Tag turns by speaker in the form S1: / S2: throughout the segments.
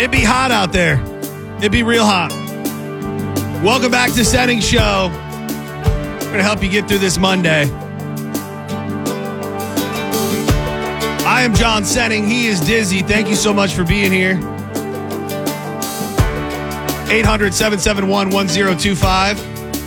S1: It'd be hot out there. It'd be real hot. Welcome back to Setting Show. We're going to help you get through this Monday. I am John Setting. He is Dizzy. Thank you so much for being here. 800-771-1025.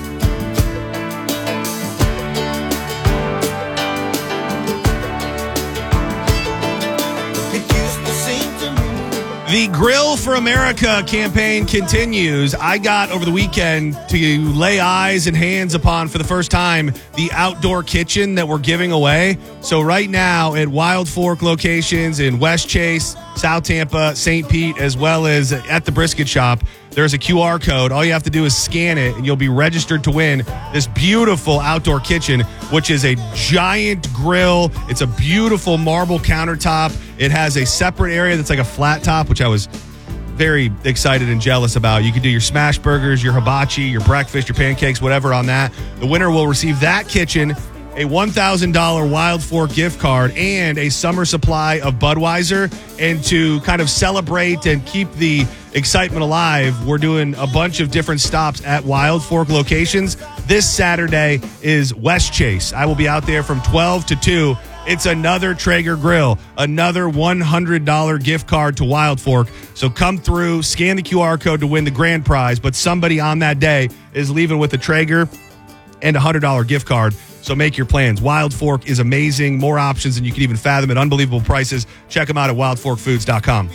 S1: The Grill for America campaign continues. I got over the weekend to lay eyes and hands upon for the first time the outdoor kitchen that we're giving away. So right now at Wild Fork locations in West Chase, South Tampa, St. Pete, as well as at the brisket shop, there's a QR code. All you have to do is scan it, and you'll be registered to win this beautiful outdoor kitchen, which is a giant grill. It's a beautiful marble countertop. It has a separate area that's like a flat top, which I was very excited and jealous about. You can do your smash burgers, your hibachi, your breakfast, your pancakes, whatever on that. The winner will receive that kitchen, a $1,000 Wild Fork gift card, and a summer supply of Budweiser. And to kind of celebrate and keep the excitement alive, we're doing a bunch of different stops at Wild Fork locations. This Saturday is West Chase. I will be out there from 12 to 2. It's another Traeger grill, another $100 gift card to Wild Fork. So come through, scan the QR code to win the grand prize, but somebody on that day is leaving with a Traeger and a $100 gift card. So make your plans. Wild Fork is amazing. More options than you can even fathom at unbelievable prices. Check them out at wildforkfoods.com.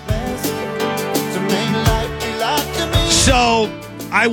S1: So I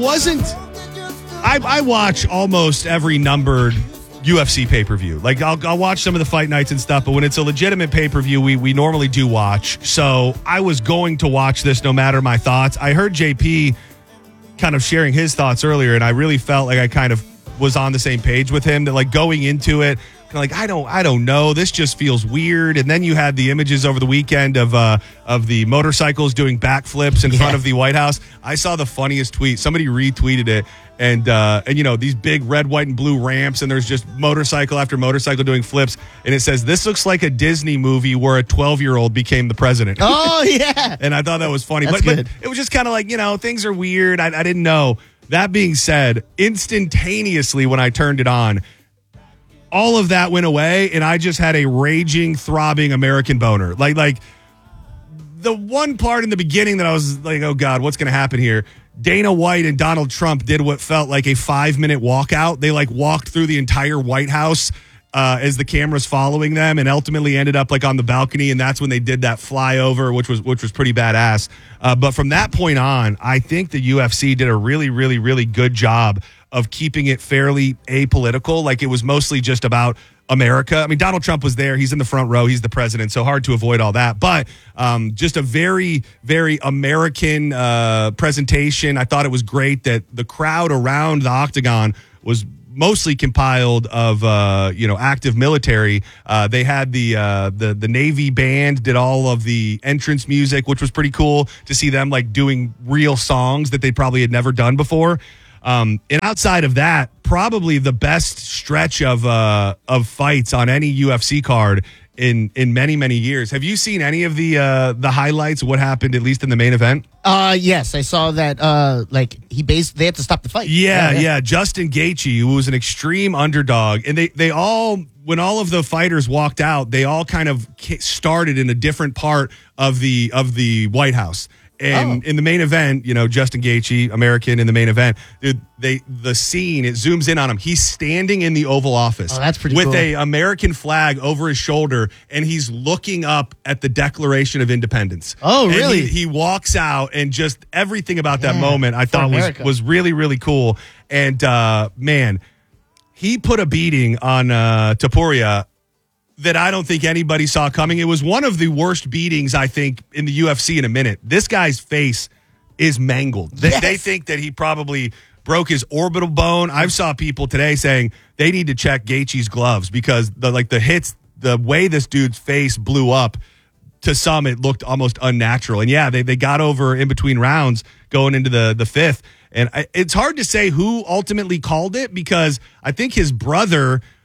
S1: watch almost every numbered UFC pay-per-view. Like I'll watch some of the fight nights and stuff, but when it's a legitimate pay-per-view, we normally do watch. So I was going to watch this no matter my thoughts. I heard JP kind of sharing his thoughts earlier, and I really felt like I kind of was on the same page with him, that like going into it, kind of like, I don't know, this just feels weird. And then you had the images over the weekend of the motorcycles doing backflips in front of the White House. I saw the funniest tweet. Somebody retweeted it, and you know, these big red, white, and blue ramps, and there's just motorcycle after motorcycle doing flips, and it says, "This looks like a Disney movie where a 12-year-old became the president."
S2: Oh yeah.
S1: And I thought that was funny.
S2: But
S1: it was just kind of like, you know, things are weird. I didn't know. That being said, instantaneously when I turned it on, all of that went away, and I just had a raging, throbbing American boner. Like the one part in the beginning that I was like, oh God, what's going to happen here? Dana White and Donald Trump did what felt like a 5-minute walkout. They like walked through the entire White House as the camera's following them, and ultimately ended up like on the balcony, and that's when they did that flyover, which was pretty badass. But from that point on, I think the UFC did a really, really, really good job of keeping it fairly apolitical. Like it was mostly just about America. I mean, Donald Trump was there. He's in the front row. He's the president, so hard to avoid all that. But just a very, very American presentation. I thought it was great that the crowd around the octagon was mostly compiled of active military. They had the Navy band did all of the entrance music, which was pretty cool to see them like doing real songs that they probably had never done before. And outside of that, probably the best stretch of fights on any UFC card in many, many years. Have you seen any of the highlights of what happened, at least in the main event?
S2: Yes, I saw that. They had to stop the fight.
S1: Yeah. Justin Gaethje, who was an extreme underdog, and they all, when all of the fighters walked out, they all kind of started in a different part of the White House. And in the main event, you know, Justin Gaethje, American in the main event, dude, the scene, it zooms in on him. He's standing in the Oval Office.
S2: Oh, that's pretty
S1: with
S2: cool.
S1: a American flag over his shoulder, and he's looking up at the Declaration of Independence.
S2: Oh, really?
S1: And he walks out, and just everything about that moment I thought was really, really cool. And man, he put a beating on Topuria that I don't think anybody saw coming. It was one of the worst beatings, I think, in the UFC in a minute. This guy's face is mangled. They think that he probably broke his orbital bone. I saw people today saying they need to check Gaethje's gloves because the hits, the way this dude's face blew up, to some it looked almost unnatural. And yeah, they got over in between rounds going into the fifth. And it's hard to say who ultimately called it, because I think his brother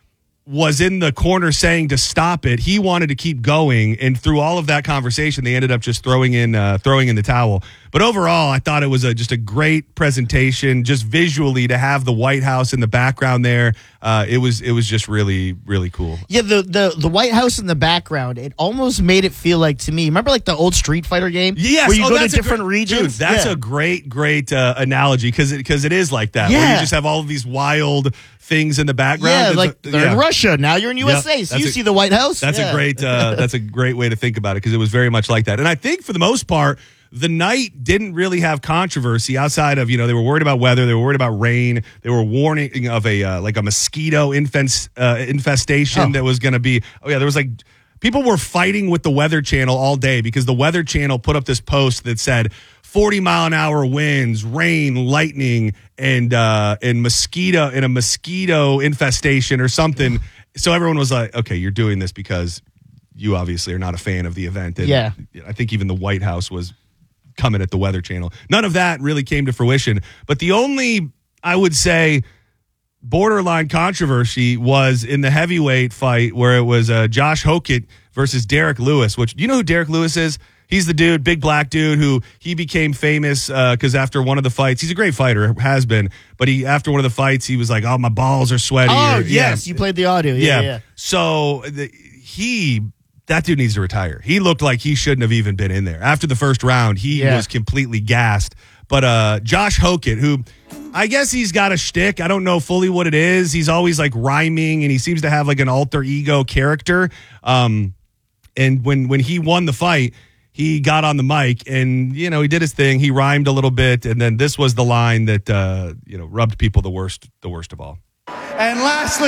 S1: was in the corner saying to stop it. He wanted to keep going, and through all of that conversation, they ended up just throwing in the towel. But overall, I thought it was just a great presentation, just visually to have the White House in the background there. It was just really, really cool.
S2: Yeah, the White House in the background, it almost made it feel like, to me, remember like the old Street Fighter game?
S1: Yes.
S2: Where you go to different regions?
S1: Dude, that's a great analogy because it is like that.
S2: Yeah.
S1: Where you just have all of these wild things in the background.
S2: Yeah, like they're in Russia. Now you're in USA,
S1: Yep,
S2: so you see the White House.
S1: That's a great way to think about it because it was very much like that. And I think for the most part, the night didn't really have controversy outside of, they were worried about weather. They were worried about rain. They were warning of a mosquito infestation that was going to be. Oh, yeah, there was people were fighting with the Weather Channel all day because the Weather Channel put up this post that said 40-mile-an-hour winds, rain, lightning, and a mosquito infestation or something. So everyone was like, okay, you're doing this because you obviously are not a fan of the event. And
S2: yeah.
S1: I think even the White House was coming at the Weather Channel. None of that really came to fruition. But the only, I would say, borderline controversy was in the heavyweight fight where it was Josh Hokett versus Derek Lewis, which, you know who Derek Lewis is? He's the dude, big black dude, who he became famous because after one of the fights, he's a great fighter, has been, but after one of the fights, he was like, oh, my balls are sweaty.
S2: Oh, yes, you played the audio. Yeah.
S1: So that dude needs to retire. He looked like he shouldn't have even been in there. After the first round, he was completely gassed. But Josh Hokett, who I guess he's got a shtick. I don't know fully what it is. He's always rhyming, and he seems to have an alter ego character. And when he won the fight, he got on the mic and, he did his thing. He rhymed a little bit. And then this was the line that, rubbed people the worst of all.
S3: And lastly,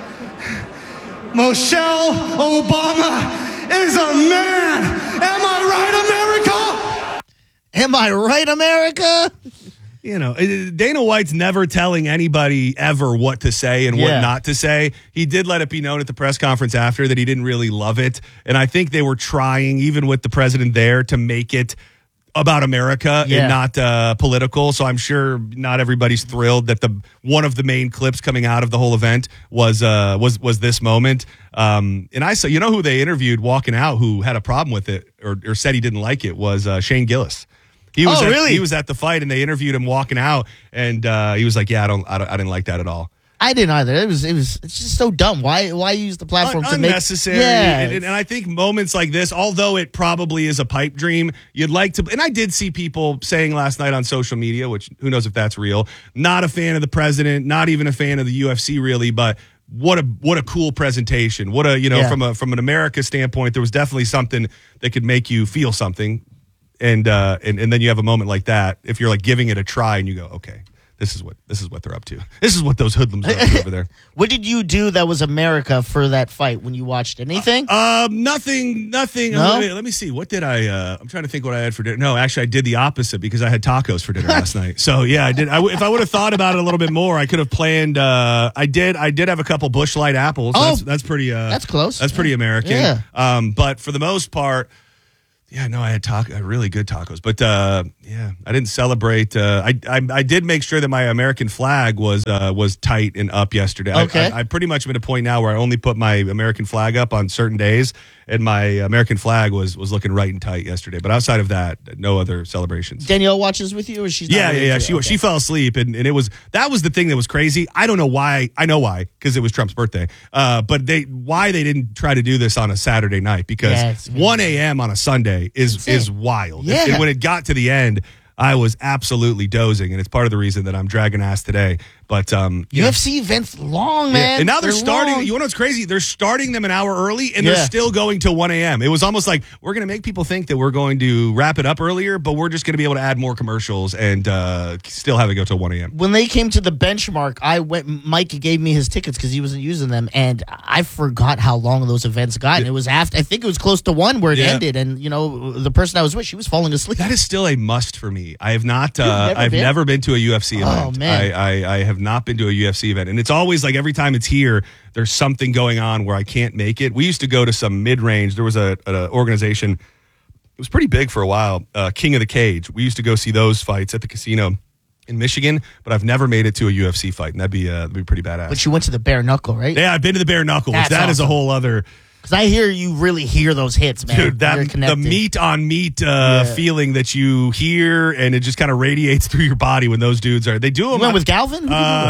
S3: Michelle Obama is a man. Am I right, America?
S2: Am I right, America?
S1: Dana White's never telling anybody ever what to say and what not to say. He did let it be known at the press conference after that he didn't really love it. And I think they were trying, even with the president there, to make it about America and not political. So I'm sure not everybody's thrilled that one of the main clips coming out of the whole event was this moment. And I saw, who they interviewed walking out who had a problem with it or said he didn't like it was Shane Gillis. He was at the fight, and they interviewed him walking out, and he was like, "Yeah, I didn't like that at all."
S2: I didn't either. It's just so dumb. Why use the platform to make
S1: unnecessary? And I think moments like this, although it probably is a pipe dream, you'd like to. And I did see people saying last night on social media, which who knows if that's real. Not a fan of the president, not even a fan of the UFC, really, but. What a cool presentation. From an America standpoint, there was definitely something that could make you feel something. And then you have a moment like that if you're giving it a try and you go, okay, this is what they're up to. This is what those hoodlums are up to over there.
S2: What did you do that was America for that fight when you watched it? Anything?
S1: Nothing.
S2: No?
S1: Let me see. What did I? I'm trying to think what I had for dinner. No, actually, I did the opposite because I had tacos for dinner last night. So yeah, I did. If I would have thought about it a little bit more, I could have planned. I did have a couple Busch Light apples.
S2: Oh,
S1: that's pretty.
S2: That's close.
S1: That's pretty American.
S2: Yeah.
S1: But for the most part. Yeah, no, I had really good tacos, but I didn't celebrate. I did make sure that my American flag was tight and up yesterday.
S2: Okay.
S1: I pretty much am at a point now where I only put my American flag up on certain days, and my American flag was looking right and tight yesterday. But outside of that, no other celebrations.
S2: Danielle watches with you, or she's not
S1: yeah. She fell asleep, and it was that was the thing that was crazy. I don't know why. I know why because it was Trump's birthday. But why they didn't try to do this on a Saturday night because 1 a.m. on a Sunday is wild.
S2: Yeah.
S1: And when it got to the end, I was absolutely dozing, and it's part of the reason that I'm dragging ass today. But
S2: UFC events long, man.
S1: And now they're starting.
S2: Long.
S1: You know what's crazy? They're starting them an hour early, and they're still going till 1 a.m. It was almost like we're going to make people think that we're going to wrap it up earlier, but we're just going to be able to add more commercials and still have it go till 1 a.m.
S2: When they came to the benchmark, Mike gave me his tickets because he wasn't using them, and I forgot how long those events got. And it was after, I think it was close to 1 where it ended, and the person I was with, she was falling asleep.
S1: That is still a must for me. I have not. I've never been to a UFC event.
S2: Oh man,
S1: I have not been to a UFC event, and it's always like every time it's here, there's something going on where I can't make it. We used to go to some mid-range. There was an organization. It was pretty big for a while. King of the Cage. We used to go see those fights at the casino in Michigan, but I've never made it to a UFC fight, and that'd be pretty badass.
S2: But you went to the bare knuckle, right?
S1: Yeah, I've been to the bare knuckle, which that is a whole other.
S2: Because I hear you really hear those hits, man.
S1: Dude, the meat on meat feeling that you hear, and it just kind of radiates through your body when those dudes are. They do them.
S2: You went with Galvin?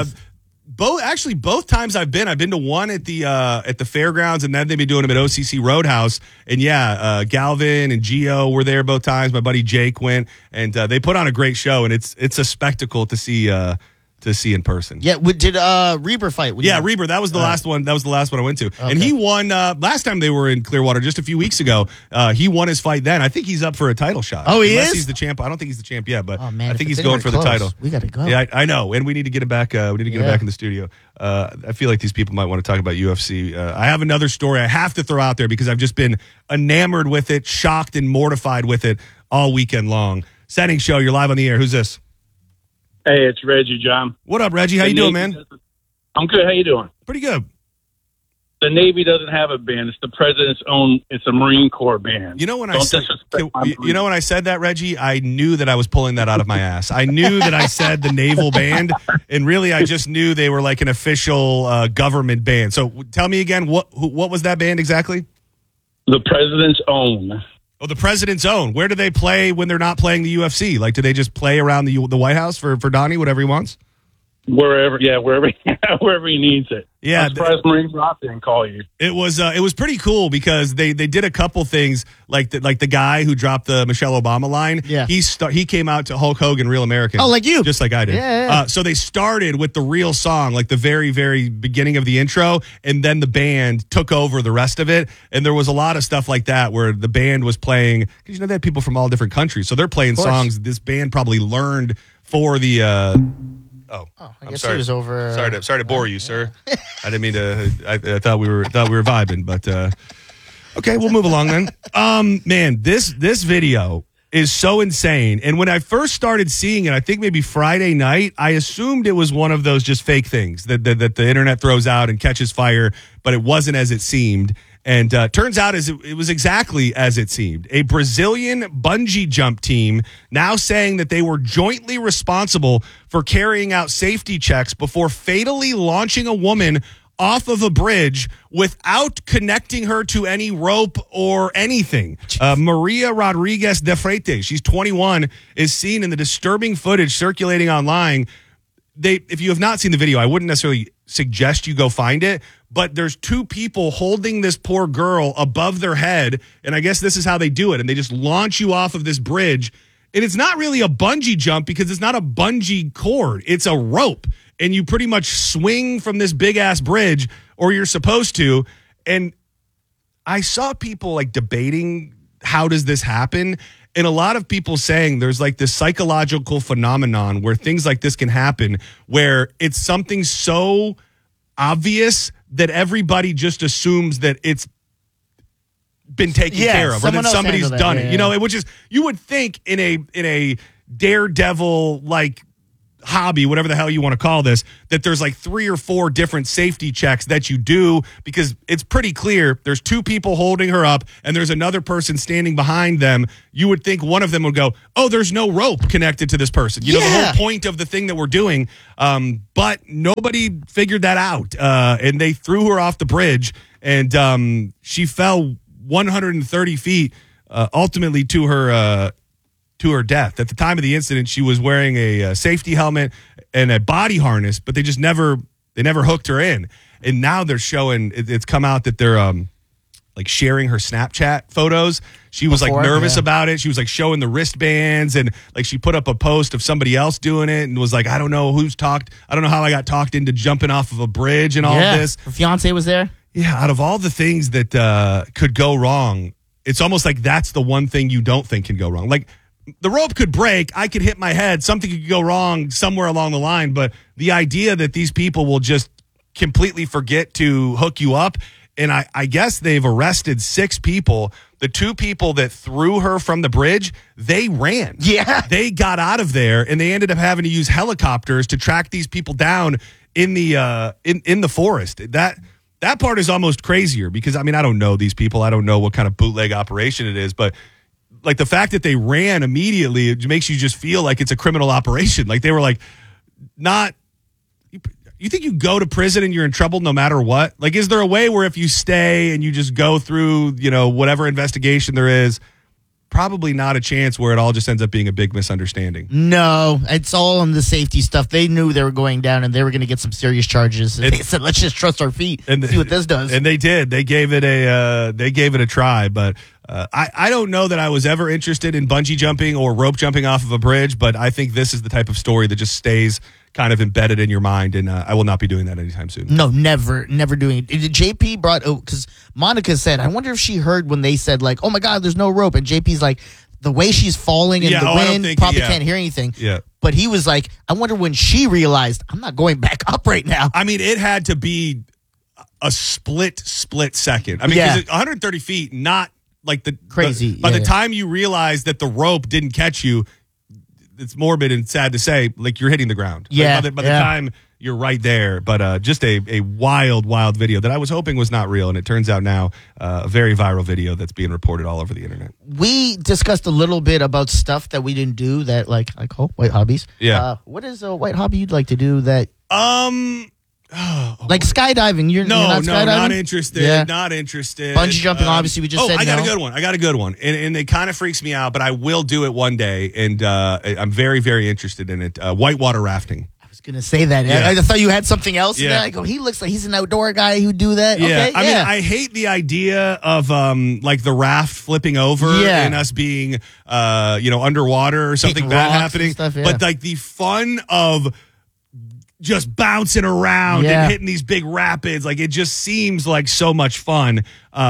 S1: Both times I've been to one at the fairgrounds, and then they've been doing them at OCC Roadhouse. And Galvin and Gio were there both times. My buddy Jake went, and they put on a great show, and it's a spectacle to see in person.
S2: Yeah, did Reber fight?
S1: Reber. That was the last one. That was the last one I went to, and he won last time they were in Clearwater just a few weeks ago. He won his fight then. I think he's up for a title shot.
S2: Oh, he
S1: Unless
S2: is.
S1: He's the champ. I don't think he's the champ yet, but
S2: I
S1: think he's going for the title.
S2: We got to go.
S1: Yeah, I know, and we need to get him back. We need to get him back in the studio. I feel like these people might want to talk about UFC. I have another story I have to throw out there because I've just been enamored with it, shocked and mortified with it all weekend long. Setting show. You're live on the air. Who's this?
S4: Hey, it's Reggie, John.
S1: What up, Reggie? How you doing, man?
S4: I'm good. How you doing?
S1: Pretty good.
S4: The Navy doesn't have a band. It's the president's own. It's a Marine Corps band.
S1: You know when I said that, Reggie, I knew that I was pulling that out of my ass. I knew that I said the naval band, and really, I just knew they were like an official government band. So, tell me again, what was that band exactly?
S4: The president's own.
S1: Oh, the president's own. Where do they play when they're not playing the UFC? Like, do they just play around the White House for Donnie, whatever he wants?
S4: Wherever he needs it.
S1: Yeah,
S4: I'm surprised Marine Rock didn't call you.
S1: It was pretty cool because they did a couple things like the guy who dropped the Michelle Obama line.
S2: Yeah,
S1: he came out to Hulk Hogan, Real American.
S2: Oh, like you,
S1: just like I did.
S2: Yeah.
S1: So they started with the real song, like the very very beginning of the intro, and then the band took over the rest of it. And there was a lot of stuff like that where the band was playing because they had people from all different countries, so they're playing songs this band probably learned for the.
S2: I guess he was over.
S1: Sorry to bore you, sir. I didn't mean to. I thought we were vibing, but okay, we'll move along then. Man, this video is so insane. And when I first started seeing it, I think maybe Friday night, I assumed it was one of those just fake things that the internet throws out and catches fire, but it wasn't as it seemed. And turns out it was exactly as it seemed. A Brazilian bungee jump team now saying that they were jointly responsible for carrying out safety checks before fatally launching a woman off of a bridge without connecting her to any rope or anything. Maria Rodriguez de Freitas, she's 21, is seen in the disturbing footage circulating online. If you have not seen the video, I wouldn't necessarily suggest you go find it, but there's two people holding this poor girl above their head, and I guess this is how they do it, and they just launch you off of this bridge, and it's not really a bungee jump because it's not a bungee cord, it's a rope, and you pretty much swing from this big-ass bridge, or you're supposed to, and I saw people like debating how does this happen, and a lot of people saying there's like this psychological phenomenon where things like this can happen, where it's something so obvious that everybody just assumes that it's been taken care of or that somebody's done it. You know, which is, you would think in a daredevil like hobby, whatever the hell you want to call this, that there's like 3 or 4 different safety checks that you do, because it's pretty clear there's 2 people holding her up and there's another person standing behind them. You would think one of them would go, oh, there's no rope connected to this person. You know, the whole point of the thing that we're doing. But nobody figured that out. And they threw her off the bridge, and she fell 130 feet, ultimately to her death. At the time of the incident, she was wearing a safety helmet and a body harness, but they never hooked her in. And now they're showing, it's come out that they're like sharing her Snapchat photos. She was like nervous about it. She was like showing the wristbands, and like she put up a post of somebody else doing it and was like, I don't know how I got talked into jumping off of a bridge and all of this.
S2: Her fiance was there.
S1: Yeah, out of all the things that could go wrong, it's almost like that's the one thing you don't think can go wrong. Like, the rope could break, I could hit my head, something could go wrong somewhere along the line, but the idea that these people will just completely forget to hook you up, and I guess they've arrested 6 people. The 2 people that threw her from the bridge, they ran.
S2: Yeah.
S1: They got out of there, and they ended up having to use helicopters to track these people down in the in the forest. That part is almost crazier because, I mean, I don't know these people. I don't know what kind of bootleg operation it is, but like the fact that they ran immediately, it makes you just feel like it's a criminal operation. Like they were like, not. You think you go to prison and you're in trouble no matter what? Like, is there a way where if you stay and you just go through, whatever investigation there is, probably not a chance where it all just ends up being a big misunderstanding?
S2: No, it's all on the safety stuff. They knew they were going down and they were going to get some serious charges. And they said, let's just trust our feet and see what this does.
S1: And they did. They gave it a try. But I don't know that I was ever interested in bungee jumping or rope jumping off of a bridge. But I think this is the type of story that just stays kind of embedded in your mind, and I will not be doing that anytime soon.
S2: No, never doing it. JP brought, because Monica said, I wonder if she heard when they said, like, oh my God, there's no rope. And JP's like, the way she's falling in the wind, probably can't hear anything.
S1: Yeah.
S2: But he was like, I wonder when she realized, I'm not going back up right now.
S1: I mean, it had to be a split second. I mean, because 130 feet, not like the
S2: crazy.
S1: By the time you realize that the rope didn't catch you, it's morbid and sad to say, like you're hitting the ground.
S2: Yeah.
S1: Like by the time you're right there. But just a wild video that I was hoping was not real. And it turns out now a very viral video that's being reported all over the internet.
S2: We discussed a little bit about stuff that we didn't do that I call white hobbies.
S1: Yeah.
S2: What is a white hobby you'd like to do that? Like skydiving. You're not skydiving?
S1: Not interested.
S2: Yeah.
S1: Not interested.
S2: Bungee jumping, obviously, we just said
S1: I got
S2: no.
S1: a good one. And it kind of freaks me out, but I will do it one day. And I'm very, very interested in it. Whitewater rafting.
S2: I was going to say that.
S1: Yeah.
S2: I thought you had something else.
S1: Yeah.
S2: In there. I go, he looks like he's an outdoor guy who'd do that.
S1: Yeah.
S2: Okay,
S1: I mean, I hate the idea of like the raft flipping over and us being, underwater or something
S2: Hitting
S1: bad
S2: rocks
S1: happening.
S2: and stuff, yeah.
S1: But like the fun of just bouncing around and hitting these big rapids, like it just seems like so much fun.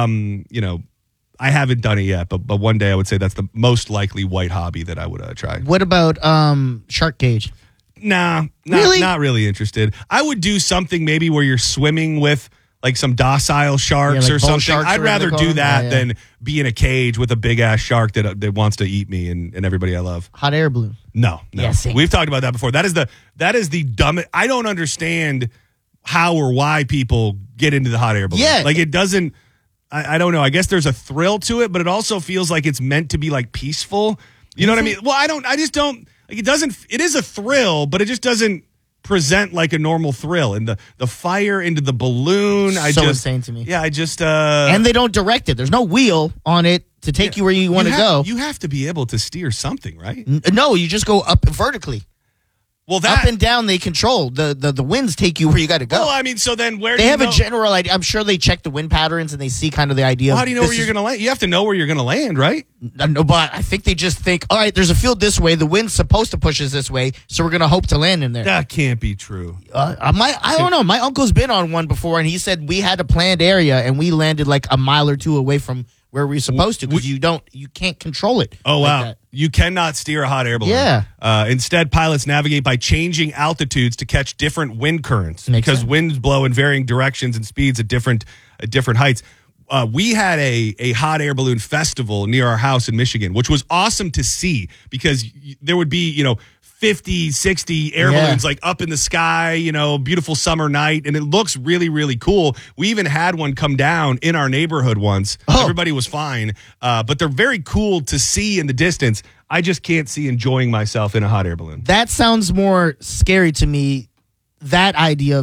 S1: I haven't done it yet, but one day I would say that's the most likely white hobby that I would try.
S2: What about shark cage?
S1: Nah,
S2: Really?
S1: Not really interested. I would do something maybe where you're swimming with like some docile sharks
S2: like
S1: or
S2: bull
S1: something.
S2: sharks
S1: I'd
S2: or whatever
S1: rather
S2: they
S1: do
S2: call
S1: that
S2: them.
S1: than be in a cage with a big ass shark that wants to eat me and everybody I love.
S2: Hot air balloon.
S1: No.
S2: Yeah, same.
S1: We've talked about that before. That is the dumbest. I don't understand how or why people get into the hot air balloon.
S2: Yeah.
S1: Like it doesn't. I don't know. I guess there's a thrill to it, but it also feels like it's meant to be like peaceful. You know what I mean? Well, I just don't. Like it doesn't. It is a thrill, but it just doesn't present like a normal thrill. And the fire into the balloon.
S2: Insane to me.
S1: Yeah, I just.
S2: And they don't direct it. There's no wheel on it to take you where you want to go.
S1: You have to be able to steer something, right?
S2: No, you just go up vertically.
S1: Well,
S2: Up and down they control. The winds take you where you got to go.
S1: Well, I mean, so then where
S2: They
S1: do you
S2: have
S1: know?
S2: a general idea. I'm sure they check the wind patterns and they see kind of the idea.
S1: Well, how do you know where you're going to land? You have to know where you're going to land, right?
S2: No, but I think they just think, all right, there's a field this way. The wind's supposed to push us this way, so we're going to hope to land in there.
S1: That can't be true.
S2: I don't know. My uncle's been on one before, and he said we had a planned area, and we landed like a mile or two away from where we're supposed to because you can't control it.
S1: Oh,
S2: like
S1: wow.
S2: that.
S1: You cannot steer a hot air balloon.
S2: Yeah.
S1: Instead, pilots navigate by changing altitudes to catch different wind currents
S2: Makes
S1: because
S2: sense.
S1: winds blow in varying directions and speeds at different heights. We had a hot air balloon festival near our house in Michigan, which was awesome to see because there would be, 50, 60 air balloons like up in the sky, beautiful summer night. And it looks really, really cool. We even had one come down in our neighborhood once. Everybody was fine. But they're very cool to see in the distance. I just can't see enjoying myself in a hot air balloon.
S2: That sounds more scary to me, that idea of